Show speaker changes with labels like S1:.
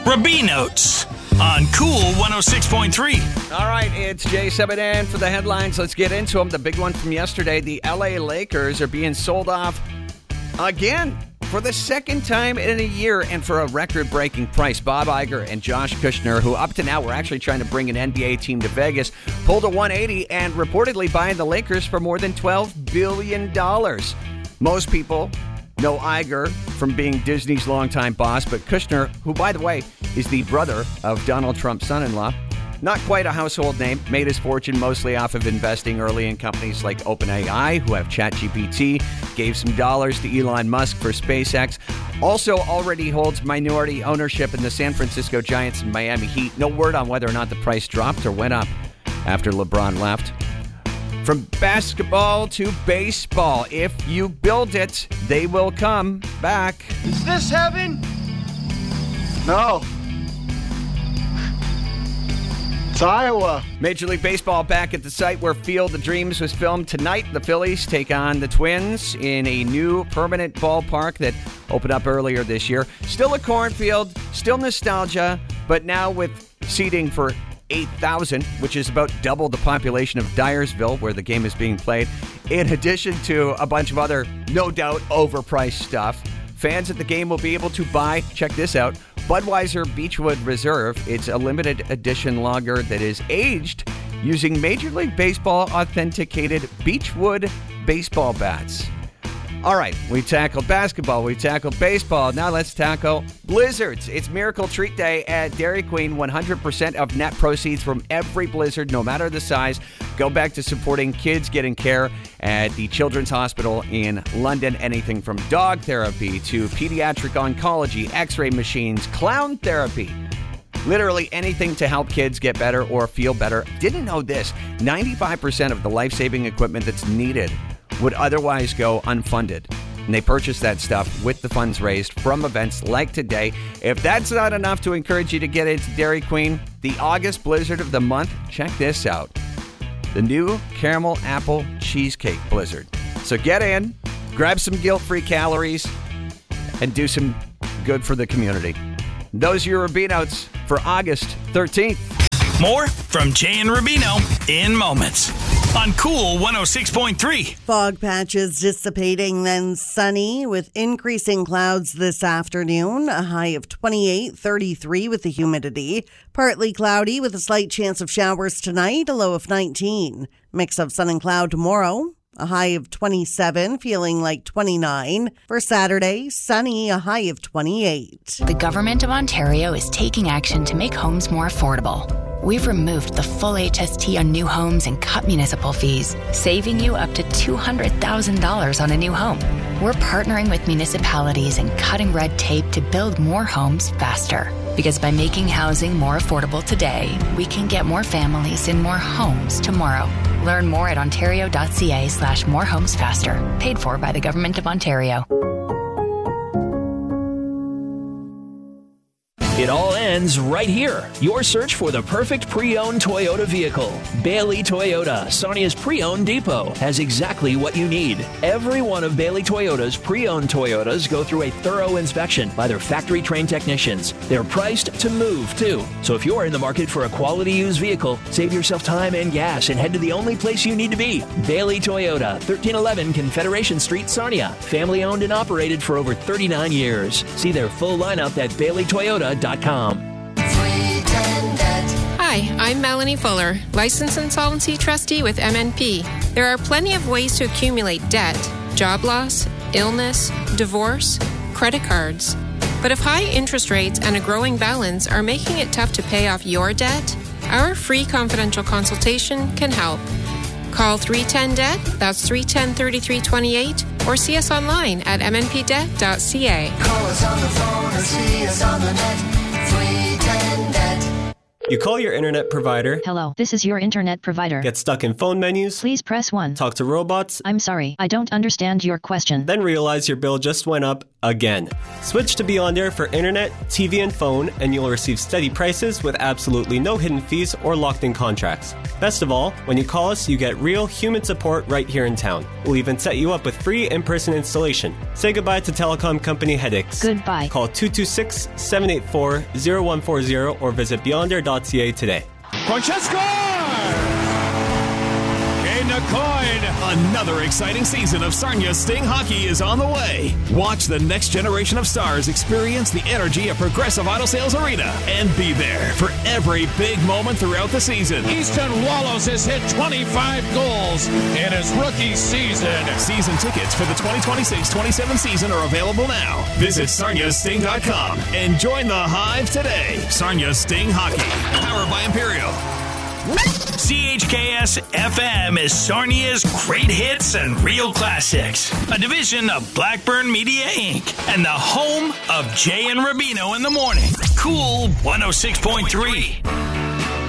S1: Rabinotes on Cool 106.3.
S2: All right, it's Jay Sebadan for the headlines. Let's get into them. The big one from yesterday, the LA Lakers are being sold off again for the second time in a year and for a record-breaking price. Bob Iger and Josh Kushner, who up to now were actually trying to bring an NBA team to Vegas, pulled a 180 and reportedly buying the Lakers for more than $12 billion. Most people know Iger from being Disney's longtime boss, but Kushner, who, by the way, is the brother of Donald Trump's son-in-law, not quite a household name, made his fortune mostly off of investing early in companies like OpenAI, who have ChatGPT, gave some dollars to Elon Musk for SpaceX, also already holds minority ownership in the San Francisco Giants and Miami Heat. No word on whether or not the price dropped or went up after LeBron left. From basketball to baseball, if you build it, they will come back.
S3: Is this heaven? No. It's Iowa.
S2: Major League Baseball back at the site where Field of Dreams was filmed tonight. The Phillies take on the Twins in a new permanent ballpark that opened up earlier this year. Still a cornfield, still nostalgia, but now with seating for 8,000, which is about double the population of Dyersville, where the game is being played, in addition to a bunch of other, no doubt, overpriced stuff. Fans at the game will be able to buy, check this out, Budweiser Beechwood Reserve. It's a limited edition lager that is aged using Major League Baseball authenticated Beechwood baseball bats. All right, we tackled basketball, we tackled baseball. Now let's tackle blizzards. It's Miracle Treat Day at Dairy Queen. 100% of net proceeds from every blizzard, no matter the size, go back to supporting kids getting care at the Children's Hospital in London. Anything from dog therapy to pediatric oncology, x-ray machines, clown therapy. Literally anything to help kids get better or feel better. Didn't know this. 95% of the life-saving equipment that's needed would otherwise go unfunded. And they purchase that stuff with the funds raised from events like today. If that's not enough to encourage you to get into Dairy Queen, the August Blizzard of the month, check this out. The new Caramel Apple Cheesecake Blizzard. So get in, grab some guilt-free calories, and do some good for the community. Those are your Rabinotes for August 13th.
S1: More from Jay and Rubino in moments on Cool 106.3.
S4: Fog patches dissipating, then sunny with increasing clouds this afternoon. A high of 28, 33 with the humidity. Partly cloudy with a slight chance of showers tonight. A low of 19. Mix of sun and cloud tomorrow. A high of 27, feeling like 29. For Saturday, sunny, a high of 28.
S5: The Government of Ontario is taking action to make homes more affordable. We've removed the full HST on new homes and cut municipal fees, saving you up to $200,000 on a new home. We're partnering with municipalities and cutting red tape to build more homes faster. Because by making housing more affordable today, we can get more families in more homes tomorrow. Learn more at ontario.ca/morehomesfaster. Paid for by the Government of Ontario.
S6: It all ends right here. Your search for the perfect pre-owned Toyota vehicle. Bailey Toyota, Sarnia's pre-owned depot, has exactly what you need. Every one of Bailey Toyota's pre-owned Toyotas go through a thorough inspection by their factory-trained technicians. They're priced to move, too. So if you're in the market for a quality used vehicle, save yourself time and gas and head to the only place you need to be. Bailey Toyota, 1311 Confederation Street, Sarnia. Family-owned and operated for over 39 years. See their full lineup at BaileyToyota.com.
S7: Hi, I'm Melanie Fuller, Licensed Insolvency Trustee with MNP. There are plenty of ways to accumulate debt: job loss, illness, divorce, credit cards. But if high interest rates and a growing balance are making it tough to pay off your debt, our free confidential consultation can help. Call 310-DEBT, that's 310-3328, or see us online at mnpdebt.ca.
S8: Call us on the phone or see us on the net. 310-DEBT.
S9: You call your internet provider.
S10: Hello, this is your internet provider.
S9: Get stuck in phone menus.
S10: Please press 1.
S9: Talk to robots.
S10: I'm sorry, I don't understand your question.
S9: Then realize your bill just went up again. Switch to Beyond Air for internet, TV, and phone, and you'll receive steady prices with absolutely no hidden fees or locked-in contracts. Best of all, when you call us, you get real human support right here in town. We'll even set you up with free in-person installation. Say goodbye to telecom company headaches.
S10: Goodbye.
S9: Call 226-784-0140 or visit beyondair.ca today.
S11: Francesco! Coin.
S1: Another exciting season of Sarnia Sting Hockey is on the way. Watch the next generation of stars experience the energy of Progressive Auto Sales Arena and be there for every big moment throughout the season.
S11: Easton Wallace has hit 25 goals in his rookie season.
S1: Season tickets for the 2026-27 season are available now. Visit SarniaSting.com and join the Hive today. Sarnia Sting Hockey, powered by Imperial. CHKS FM is Sarnia's great hits and real classics, a division of Blackburn Media Inc. and the home of Jay and Rubino in the morning. Cool 106.3.